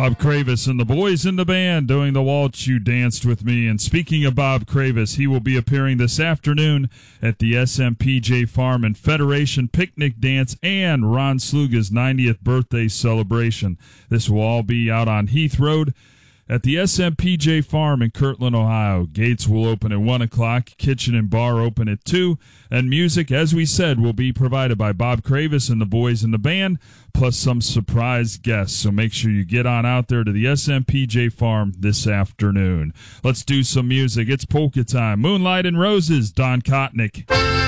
Bob Kravis and the boys in the band doing the waltz you danced with me. And speaking of Bob Kravis, he will be appearing this afternoon at the SMPJ Farm and Federation Picnic Dance and Ron Sluga's 90th birthday celebration. This will all be out on Heath Road at the SMPJ Farm in Kirtland, Ohio. Gates will open at 1 o'clock, kitchen and bar open at 2, and music, as we said, will be provided by Bob Kravis and the boys in the band, plus some surprise guests. So make sure you get on out there to the SMPJ Farm this afternoon. Let's do some music. It's polka time. Moonlight and Roses, Don Kotnick.